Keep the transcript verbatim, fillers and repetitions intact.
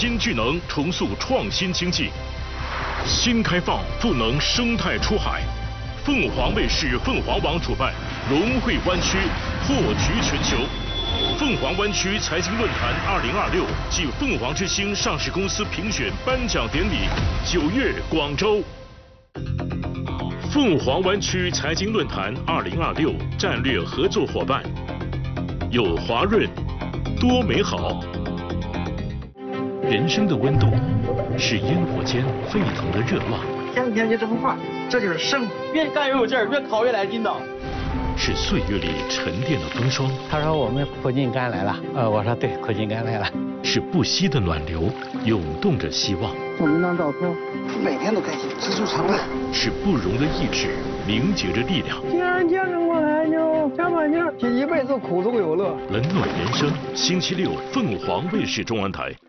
新巨能重塑创新经济，新开放赋能生态出海。凤凰卫视凤凰网主办融汇湾区，破局全球。凤凰湾区财经论坛二零二六暨凤凰之星上市公司评选颁奖典礼，九月广州。凤凰湾区财经论坛二零二六战略合作伙伴有华润、多美好。人生的温度是烟火间沸腾的热浪， 天天就这么画，这就是生活。 越干越有劲儿，越烤越来劲道。 是岁月里沉淀的风霜。 他说我们苦尽甘来了，呃，我说对，苦尽甘来了。 是不息的暖流，涌动着希望。 我们当照片，每天都开心，知足常乐。 是不容的意志，凝结着力量。 既然坚持过来，就加把劲儿，这一辈子苦中有乐。 冷暖人生，星期六凤凰卫视中文台。